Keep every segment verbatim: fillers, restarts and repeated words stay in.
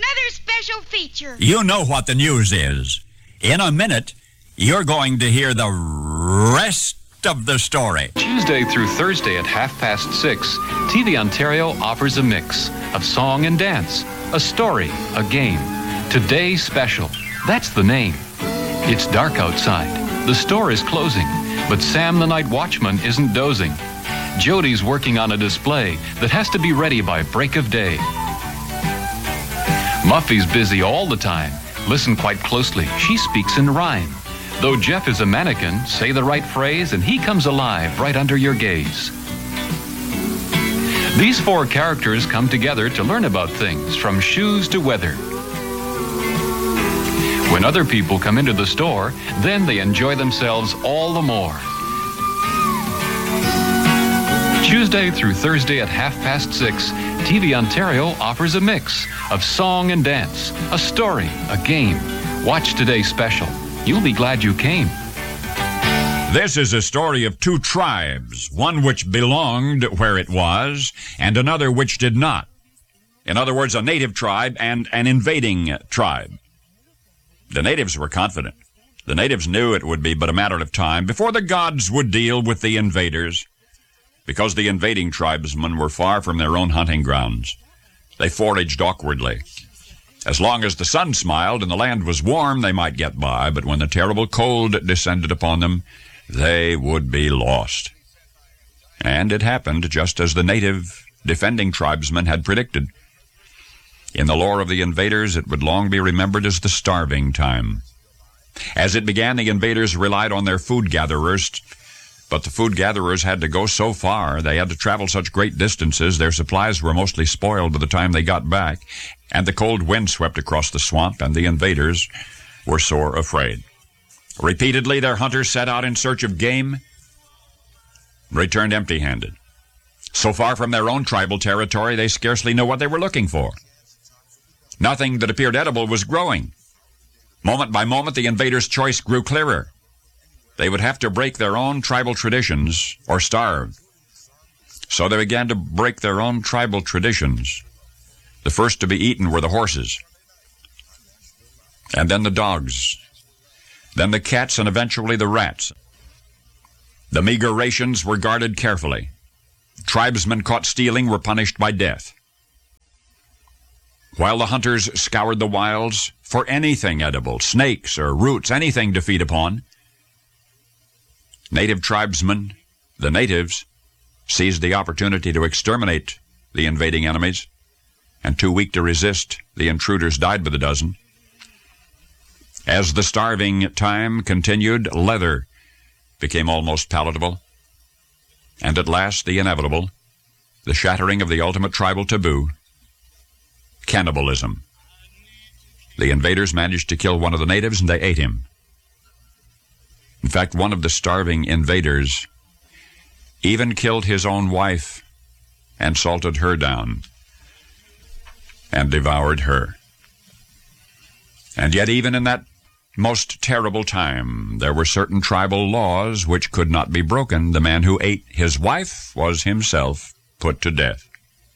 another special feature. You know what the news is. In a minute, you're going to hear the rest of the story. Tuesday through Thursday at half past six, T V Ontario offers a mix of song and dance, a story, a game. Today Special. That's the name. It's dark outside. The store is closing, but Sam the Night Watchman isn't dozing. Jody's working on a display that has to be ready by break of day. Muffy's busy all the time. Listen quite closely. She speaks in rhyme. Though Jeff is a mannequin, say the right phrase and he comes alive right under your gaze. These four characters come together to learn about things from shoes to weather. When other people come into the store, then they enjoy themselves all the more. Tuesday through Thursday at half past six, T V Ontario offers a mix of song and dance, a story, a game. Watch Today Special. You'll be glad you came. This is a story of two tribes, one which belonged where it was, and another which did not. In other words, a native tribe and an invading tribe. The natives were confident. The natives knew it would be but a matter of time before the gods would deal with the invaders. Because the invading tribesmen were far from their own hunting grounds, they foraged awkwardly. As long as the sun smiled and the land was warm, they might get by, but when the terrible cold descended upon them, they would be lost. And it happened just as the native defending tribesmen had predicted. In the lore of the invaders, it would long be remembered as the starving time. As it began, the invaders relied on their food gatherers, but the food gatherers had to go so far, they had to travel such great distances, their supplies were mostly spoiled by the time they got back, and the cold wind swept across the swamp, and the invaders were sore afraid. Repeatedly, their hunters set out in search of game, returned empty-handed. So far from their own tribal territory, they scarcely knew what they were looking for. Nothing that appeared edible was growing. Moment by moment, the invaders' choice grew clearer. They would have to break their own tribal traditions or starve. So they began to break their own tribal traditions. The first to be eaten were the horses, and then the dogs, then the cats, and eventually the rats. The meager rations were guarded carefully. Tribesmen caught stealing were punished by death. While the hunters scoured the wilds for anything edible, snakes or roots, anything to feed upon, native tribesmen, the natives, seized the opportunity to exterminate the invading enemies, and too weak to resist, the intruders died by the dozen. As the starving time continued, leather became almost palatable, and at last the inevitable, the shattering of the ultimate tribal taboo, cannibalism. The invaders managed to kill one of the natives, and they ate him. In fact, one of the starving invaders even killed his own wife and salted her down and devoured her. And yet, even in that most terrible time, there were certain tribal laws which could not be broken. The man who ate his wife was himself put to death.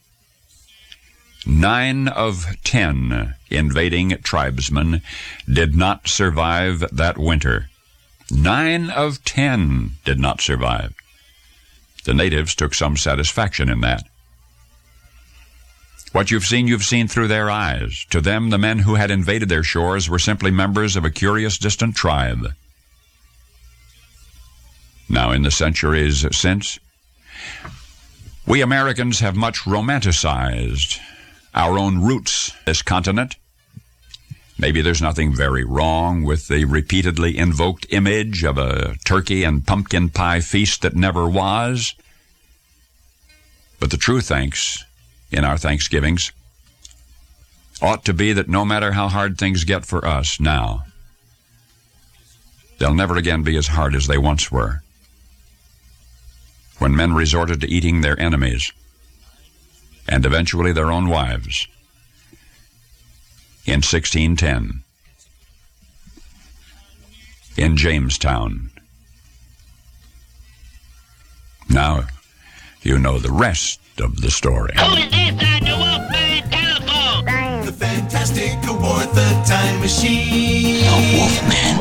Nine of ten invading tribesmen did not survive that winter. Nine of ten did not survive. The natives took some satisfaction in that. What you've seen, you've seen through their eyes. To them, the men who had invaded their shores were simply members of a curious, distant tribe. Now, in the centuries since, we Americans have much romanticized our own roots, this continent. Maybe there's nothing very wrong with the repeatedly invoked image of a turkey and pumpkin pie feast that never was. But the true thanks in our Thanksgivings ought to be that no matter how hard things get for us now, they'll never again be as hard as they once were, when men resorted to eating their enemies and eventually their own wives. In sixteen ten, in Jamestown. Now, you know the rest of the story. Who is this on the Wolfman telephone? The Fantastic aboard the time machine. The Wolfman.